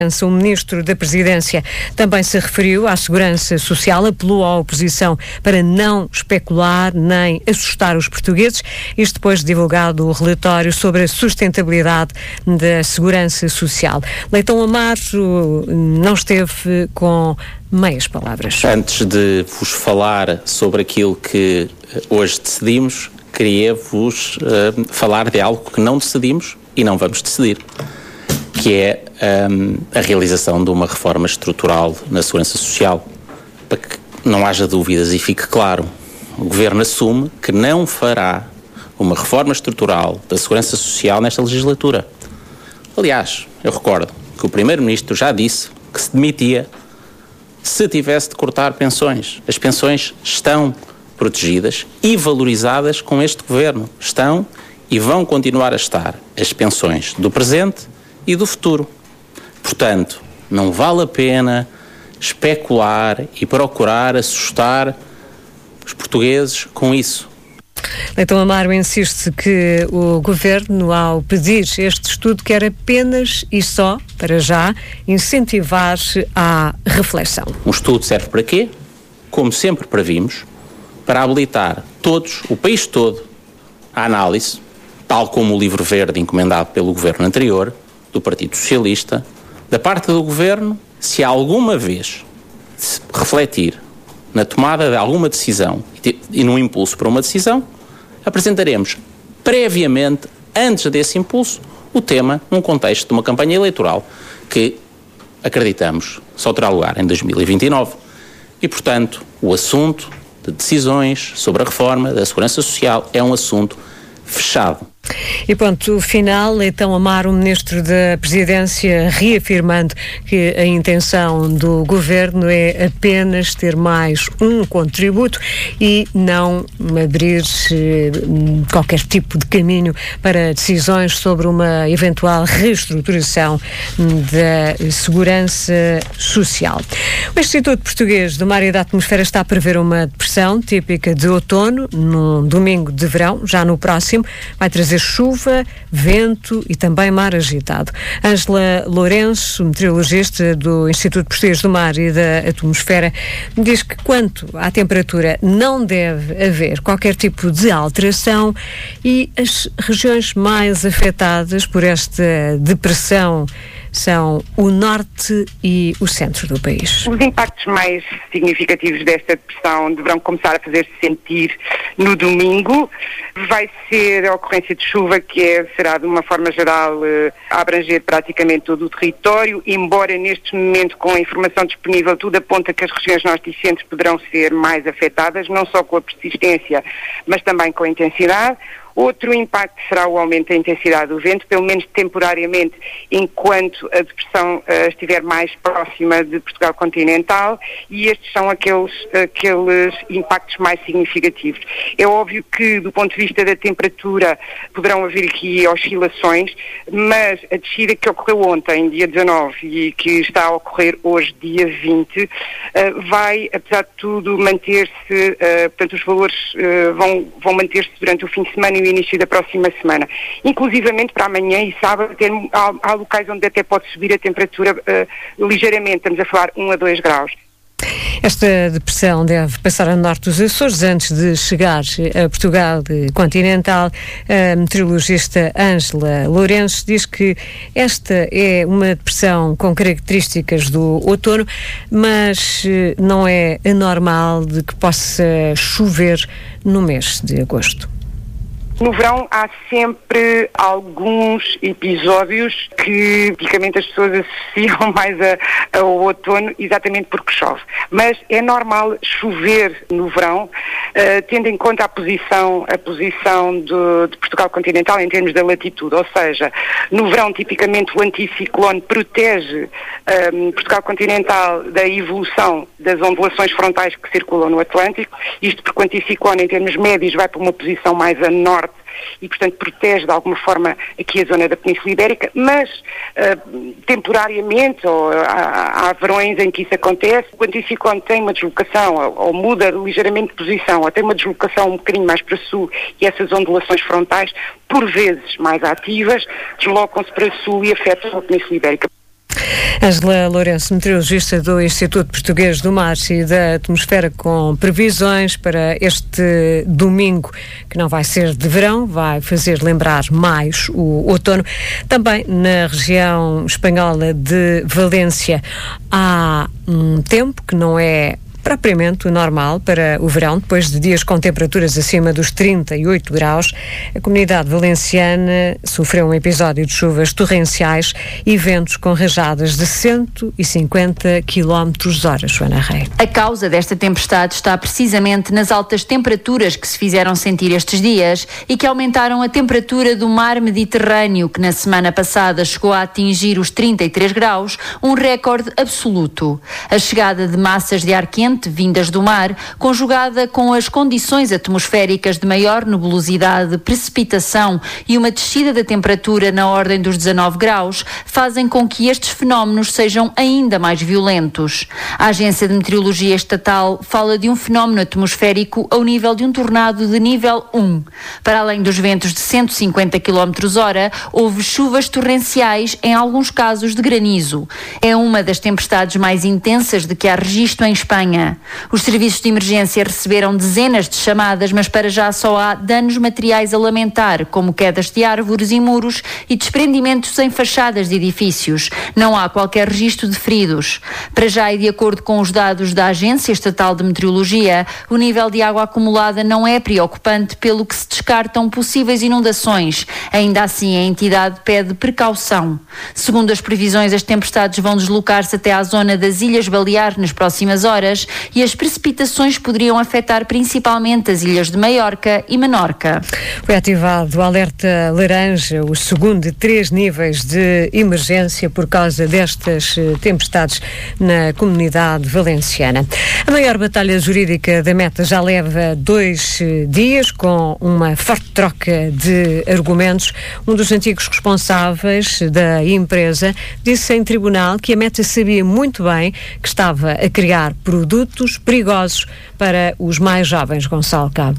O ministro da Presidência também se referiu à segurança social, apelou à oposição para não especular nem assustar os portugueses, isto depois de divulgado o relatório sobre a sustentabilidade da segurança social. Leitão Amaro não esteve com meias palavras. Antes de vos falar sobre aquilo que hoje decidimos, queria-vos falar de algo que não decidimos e não vamos decidir, que é a realização de uma reforma estrutural na segurança social. Para que não haja dúvidas e fique claro, o Governo assume que não fará uma reforma estrutural da segurança social nesta legislatura. Aliás, eu recordo que o Primeiro-Ministro já disse que se demitia se tivesse de cortar pensões. As pensões estão protegidas e valorizadas com este Governo. Estão e vão continuar a estar as pensões do presente e do futuro. Portanto, não vale a pena especular e procurar assustar os portugueses com isso. Leitão Amaro insiste que o Governo, ao pedir este estudo, quer apenas e só, para já, incentivar à reflexão. Um estudo serve para quê? Como sempre previmos, para habilitar todos, o país todo, à análise, tal como o livro verde encomendado pelo Governo anterior, do Partido Socialista, da parte do Governo, se alguma vez se refletir na tomada de alguma decisão e no impulso para uma decisão, apresentaremos previamente, antes desse impulso, o tema num contexto de uma campanha eleitoral que, acreditamos, só terá lugar em 2029. E, portanto, o assunto de decisões sobre a reforma da segurança social é um assunto fechado. E ponto final, Leitão Amaro, o ministro da Presidência, reafirmando que a intenção do Governo é apenas ter mais um contributo e não abrir qualquer tipo de caminho para decisões sobre uma eventual reestruturação da segurança social. O Instituto Português do Mar e da Atmosfera está a prever uma depressão típica de outono, num domingo de verão, já no próximo, vai trazer chuva, vento e também mar agitado. Ângela Lourenço, meteorologista do Instituto Português do Mar e da Atmosfera, diz que quanto à temperatura não deve haver qualquer tipo de alteração e as regiões mais afetadas por esta depressão são o norte e o centro do país. Os impactos mais significativos desta depressão deverão começar a fazer-se sentir no domingo. Vai ser a ocorrência de chuva, que será de uma forma geral a abranger praticamente todo o território, embora neste momento, com a informação disponível, tudo aponta que as regiões norte e centro poderão ser mais afetadas, não só com a persistência, mas também com a intensidade. Outro impacto será o aumento da intensidade do vento, pelo menos temporariamente, enquanto a depressão estiver mais próxima de Portugal continental, e estes são aqueles impactos mais significativos. É óbvio que, do ponto de vista da temperatura, poderão haver aqui oscilações, mas a descida que ocorreu ontem, dia 19, e que está a ocorrer hoje, dia 20, vai, apesar de tudo, manter-se, portanto, os valores vão manter-se durante o fim de semana e o início da próxima semana. Inclusivamente para amanhã e sábado há locais onde até pode subir a temperatura ligeiramente, estamos a falar 1 a 2 graus. Esta depressão deve passar a norte dos Açores antes de chegar a Portugal continental. A meteorologista Ângela Lourenço diz que esta é uma depressão com características do outono, mas não é anormal de que possa chover no mês de agosto. No verão há sempre alguns episódios que tipicamente as pessoas associam mais ao outono, exatamente porque chove. Mas é normal chover no verão, tendo em conta a posição de Portugal continental em termos da latitude. Ou seja, no verão tipicamente o anticiclone protege Portugal continental da evolução das ondulações frontais que circulam no Atlântico. Isto porque o anticiclone em termos médios vai para uma posição mais a norte e, portanto, protege de alguma forma aqui a zona da Península Ibérica, mas temporariamente, ou há verões em que isso acontece, o anticiclone tem uma deslocação, ou muda ligeiramente de posição, ou tem uma deslocação um bocadinho mais para sul, e essas ondulações frontais, por vezes mais ativas, deslocam-se para sul e afetam a Península Ibérica. Ângela Lourenço, meteorologista do Instituto Português do Mar e da Atmosfera, com previsões para este domingo, que não vai ser de verão, vai fazer lembrar mais o outono. Também na região espanhola de Valência há um tempo que não é propriamente o normal para o verão, depois de dias com temperaturas acima dos 38 graus. A comunidade valenciana sofreu um episódio de chuvas torrenciais e ventos com rajadas de 150 km/h. Joana Rei. A causa desta tempestade está precisamente nas altas temperaturas que se fizeram sentir estes dias e que aumentaram a temperatura do mar Mediterrâneo, que na semana passada chegou a atingir os 33 graus, um recorde absoluto. A chegada de massas de ar quente vindas do mar, conjugada com as condições atmosféricas de maior nebulosidade, precipitação e uma descida da temperatura na ordem dos 19 graus, fazem com que estes fenómenos sejam ainda mais violentos. A Agência de Meteorologia Estatal fala de um fenómeno atmosférico ao nível de um tornado de nível 1. Para além dos ventos de 150 km/h, houve chuvas torrenciais, em alguns casos de granizo. É uma das tempestades mais intensas de que há registro em Espanha. Os serviços de emergência receberam dezenas de chamadas, mas para já só há danos materiais a lamentar, como quedas de árvores e muros e desprendimentos em fachadas de edifícios. Não há qualquer registro de feridos. Para já, e de acordo com os dados da Agência Estatal de Meteorologia, o nível de água acumulada não é preocupante, pelo que se descartam possíveis inundações. Ainda assim, a entidade pede precaução. Segundo as previsões, as tempestades vão deslocar-se até à zona das Ilhas Baleares nas próximas horas e as precipitações poderiam afetar principalmente as ilhas de Maiorca e Menorca. Foi ativado o alerta laranja, o segundo de 3 níveis de emergência por causa destas tempestades na comunidade valenciana. A maior batalha jurídica da Meta já leva 2 dias, com uma forte troca de argumentos. Um dos antigos responsáveis da empresa disse em tribunal que a Meta sabia muito bem que estava a criar produtos perigosos para os mais jovens. Gonçalo Cabo.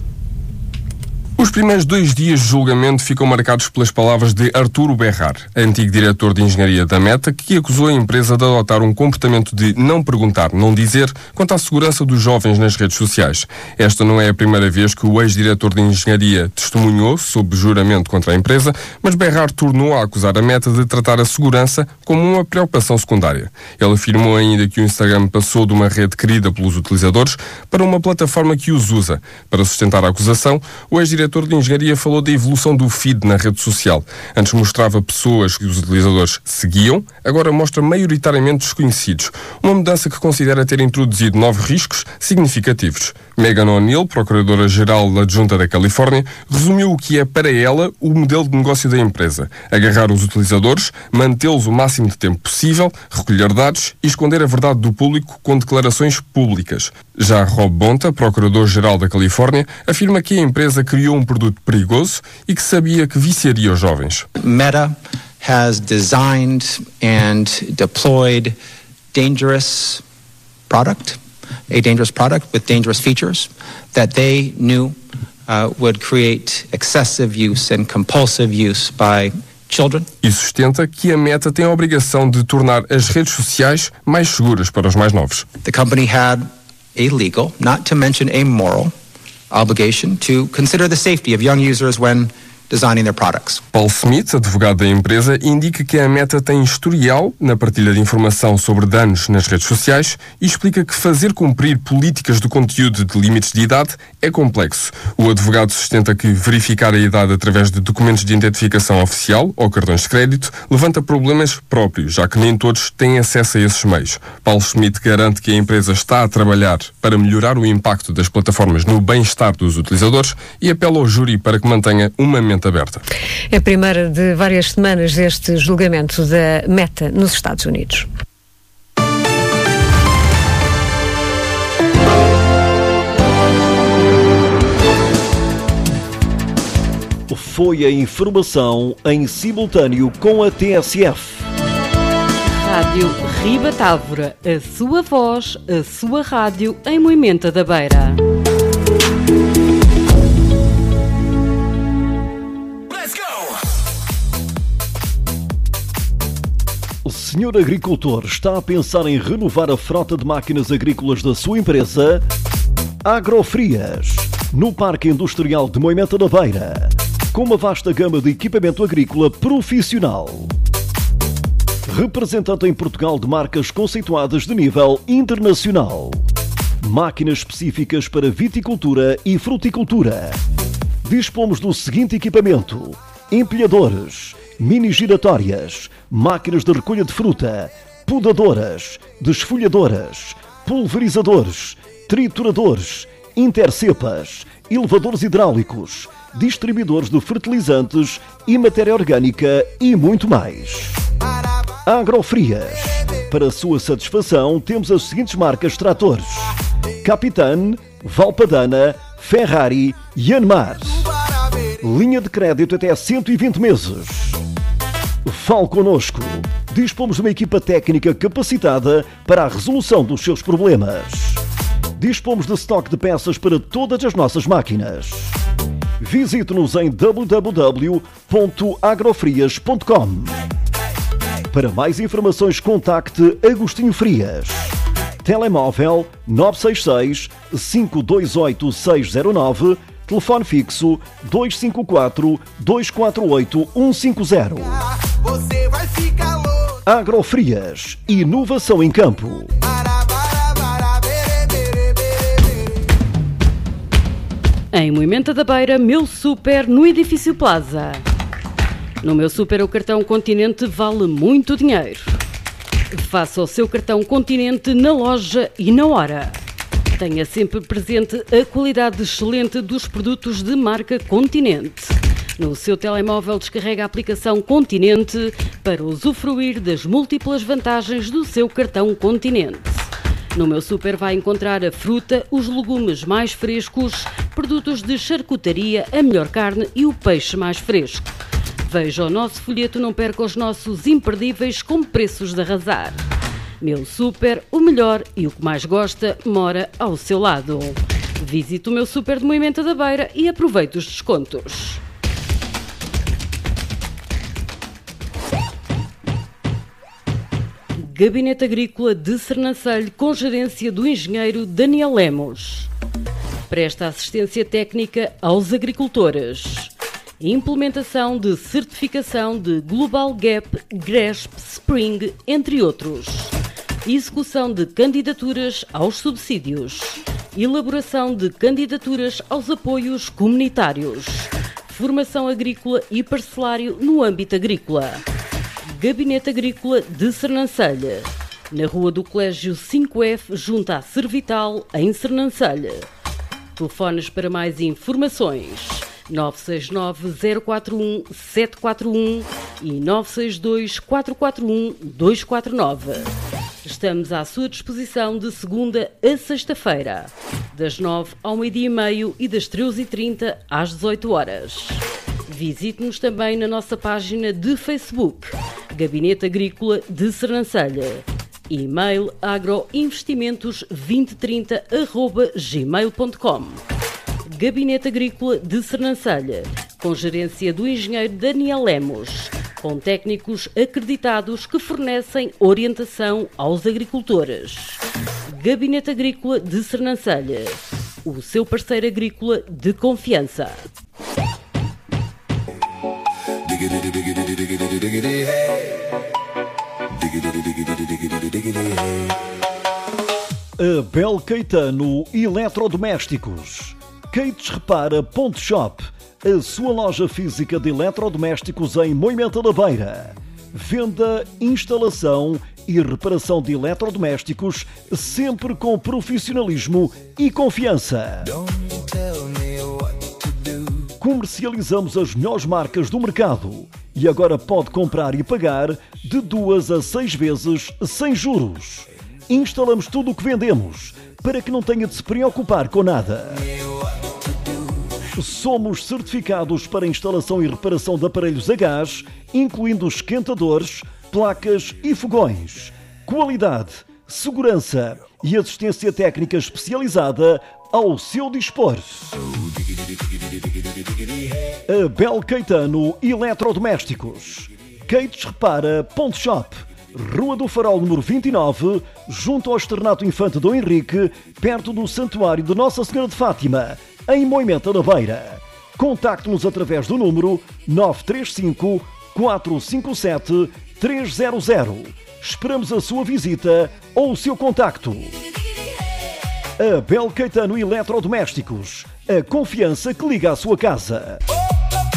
Os primeiros 2 dias de julgamento ficam marcados pelas palavras de Arturo Berrar, antigo diretor de engenharia da Meta, que acusou a empresa de adotar um comportamento de não perguntar, não dizer, quanto à segurança dos jovens nas redes sociais. Esta não é a primeira vez que o ex-diretor de engenharia testemunhou sob juramento contra a empresa, mas Berrar tornou a acusar a Meta de tratar a segurança como uma preocupação secundária. Ele afirmou ainda que o Instagram passou de uma rede querida pelos utilizadores para uma plataforma que os usa. Para sustentar a acusação, o ex-diretor de engenharia falou da evolução do feed na rede social. Antes mostrava pessoas que os utilizadores seguiam, agora mostra maioritariamente desconhecidos. Uma mudança que considera ter introduzido novos riscos significativos. Megan O'Neill, procuradora-geral adjunta da Califórnia, resumiu o que é para ela o modelo de negócio da empresa: agarrar os utilizadores, mantê-los o máximo de tempo possível, recolher dados e esconder a verdade do público com declarações públicas. Já Rob Bonta, procurador-geral da Califórnia, afirma que a empresa criou um produto perigoso e que sabia que viciaria os jovens. Meta has designed and deployed a dangerous product with dangerous features that they knew would create excessive use and compulsive use by children. E sustenta que a Meta tem a obrigação de tornar as redes sociais mais seguras para os mais novos. The company had a legal, not to mention a moral, obligation to consider the safety of young users when designing their products. Paul Smith, advogado da empresa, indica que a Meta tem historial na partilha de informação sobre danos nas redes sociais e explica que fazer cumprir políticas de conteúdo de limites de idade é complexo. O advogado sustenta que verificar a idade através de documentos de identificação oficial ou cartões de crédito levanta problemas próprios, já que nem todos têm acesso a esses meios. Paul Smith garante que a empresa está a trabalhar para melhorar o impacto das plataformas no bem-estar dos utilizadores e apela ao júri para que mantenha uma mente aberta. É a primeira de várias semanas deste julgamento da Meta nos Estados Unidos. Foi a informação em simultâneo com a TSF. Rádio Ribatávora, a sua voz, a sua rádio em Moimenta da Beira. Senhor agricultor, está a pensar em renovar a frota de máquinas agrícolas da sua empresa? Agrofrias, no Parque Industrial de Moimenta da Beira, com uma vasta gama de equipamento agrícola profissional. Representante em Portugal de marcas conceituadas de nível internacional. Máquinas específicas para viticultura e fruticultura. Dispomos do seguinte equipamento: empilhadores, mini giratórias, máquinas de recolha de fruta, podadoras, desfolhadoras, pulverizadores, trituradores, intercepas, elevadores hidráulicos, distribuidores de fertilizantes e matéria orgânica e muito mais. Agrofrias. Para a sua satisfação, temos as seguintes marcas de tratores: Capitane, Valpadana, Ferrari e Yanmar. Linha de crédito até 120 meses. Fale connosco. Dispomos de uma equipa técnica capacitada para a resolução dos seus problemas. Dispomos de estoque de peças para todas as nossas máquinas. Visite-nos em www.agrofrias.com. Para mais informações, contacte Agostinho Frias. Telemóvel 966 528 609, telefone fixo 254 248 150. Agrofrias, inovação em campo. Em Moimenta da Beira, Meu Super no Edifício Plaza. No Meu Super, o cartão Continente vale muito dinheiro. Faça o seu cartão Continente na loja e na hora. Tenha sempre presente a qualidade excelente dos produtos de marca Continente. No seu telemóvel, descarrega a aplicação Continente para usufruir das múltiplas vantagens do seu cartão Continente. No Meu Super vai encontrar a fruta, os legumes mais frescos, produtos de charcutaria, a melhor carne e o peixe mais fresco. Veja o nosso folheto, não perca os nossos imperdíveis com preços de arrasar. Meu Super, o melhor e o que mais gosta mora ao seu lado. Visite o Meu Super de Moimenta da Beira e aproveite os descontos. Gabinete Agrícola de Sernancelho, com gerência do engenheiro Daniel Lemos. Presta assistência técnica aos agricultores. Implementação de certificação de Global Gap, GRESP, Spring, entre outros. Execução de candidaturas aos subsídios. Elaboração de candidaturas aos apoios comunitários. Formação agrícola e parcelário no âmbito agrícola. Gabinete Agrícola de Sernancelho, na Rua do Colégio 5F, junto à Servital, em Sernancelho. Telefones para mais informações: 969-041-741 e 962-441-249. Estamos à sua disposição de segunda a sexta-feira, das 9 ao meio-dia e meio e das 13h30 às 18 horas. Visite-nos também na nossa página de Facebook, Gabinete Agrícola de Sernancelho. E-mail agroinvestimentos2030@gmail.com. Gabinete Agrícola de Sernancelho, com gerência do engenheiro Daniel Lemos, com técnicos acreditados que fornecem orientação aos agricultores. Gabinete Agrícola de Sernancelho, o seu parceiro agrícola de confiança. Abel Caetano Eletrodomésticos. Cates Repara Ponto Shop, a sua loja física de eletrodomésticos em Moimenta da Beira. Venda, instalação e reparação de eletrodomésticos, sempre com profissionalismo e confiança. Comercializamos as melhores marcas do mercado e agora pode comprar e pagar de 2 a 6 vezes sem juros. Instalamos tudo o que vendemos para que não tenha de se preocupar com nada. Somos certificados para instalação e reparação de aparelhos a gás, incluindo esquentadores, placas e fogões. Qualidade, segurança e assistência técnica especializada ao seu dispor. Abel Caetano Eletrodomésticos. Cates Repara Ponto Shop. Rua do Farol, número 29, junto ao Externato Infante Dom Henrique, perto do Santuário de Nossa Senhora de Fátima, em Moimenta da Beira. Contacte-nos através do número 935 457 300. Esperamos a sua visita ou o seu contacto. Abel Caetano Eletrodomésticos. A confiança que liga a sua casa.